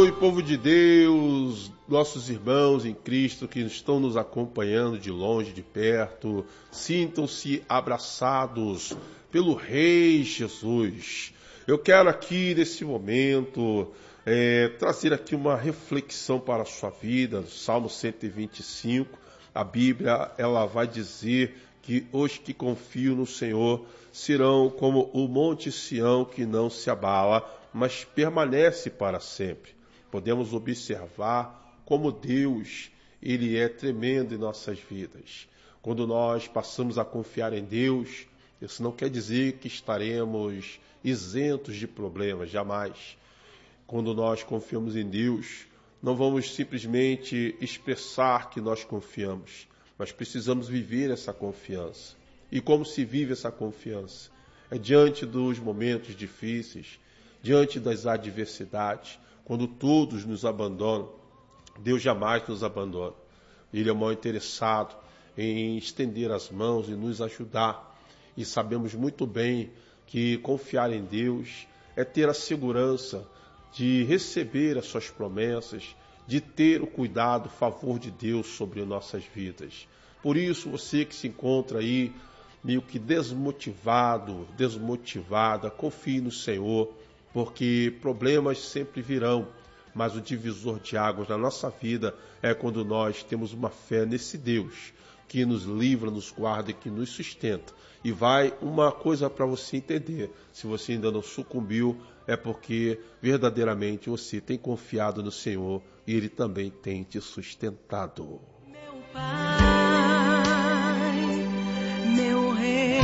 Oi, povo de Deus, nossos irmãos em Cristo que estão nos acompanhando de longe, de perto, sintam-se abraçados pelo Rei Jesus. Eu quero aqui, nesse momento, trazer aqui uma reflexão para a sua vida, Salmo 125. A Bíblia, ela vai dizer que os que confiam no Senhor serão como o monte Sião que não se abala, mas permanece para sempre. Podemos observar como Deus, Ele é tremendo em nossas vidas. Quando nós passamos a confiar em Deus, isso não quer dizer que estaremos isentos de problemas, jamais. Quando nós confiamos em Deus, não vamos simplesmente expressar que nós confiamos, mas precisamos viver essa confiança. E como se vive essa confiança? É diante dos momentos difíceis, diante das adversidades, quando todos nos abandonam. Deus jamais nos abandona. Ele é mal interessado em estender as mãos e nos ajudar. E sabemos muito bem que confiar em Deus é ter a segurança de receber as suas promessas, de ter o cuidado, o favor de Deus sobre nossas vidas. Por isso, você que se encontra aí meio que desmotivado, desmotivada, confie no Senhor, porque problemas sempre virão, mas o divisor de águas na nossa vida é quando nós temos uma fé nesse Deus que nos livra, nos guarda e que nos sustenta. E vai uma coisa para você entender: se você ainda não sucumbiu, é porque verdadeiramente você tem confiado no Senhor e Ele também tem te sustentado. Meu Pai, meu Rei,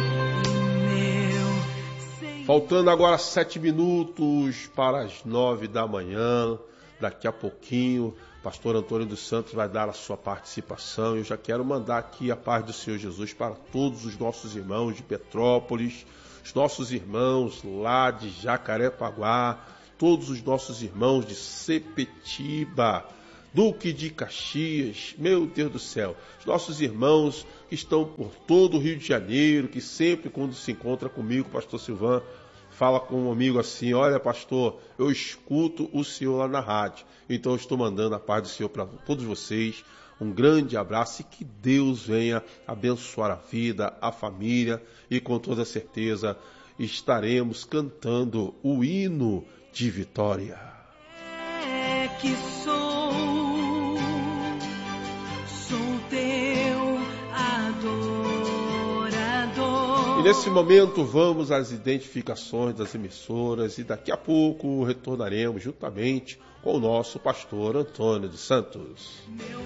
meu Senhor. Faltando agora 7 minutos para as 9 da manhã, daqui a pouquinho, pastor Antônio dos Santos vai dar a sua participação. Eu já quero mandar aqui a paz do Senhor Jesus para todos os nossos irmãos de Petrópolis, os nossos irmãos lá de Jacarepaguá, todos os nossos irmãos de Sepetiba, Duque de Caxias, meu Deus do céu, os nossos irmãos que estão por todo o Rio de Janeiro, que sempre quando se encontra comigo, pastor Silvan, fala com um amigo assim: olha, pastor, eu escuto o senhor lá na rádio, então eu estou mandando a paz do Senhor para todos vocês. Um grande abraço e que Deus venha abençoar a vida, a família, e com toda certeza estaremos cantando o hino de vitória. É que sou teu adorador. E nesse momento vamos às identificações das emissoras e daqui a pouco retornaremos juntamente com o nosso pastor Antônio dos Santos.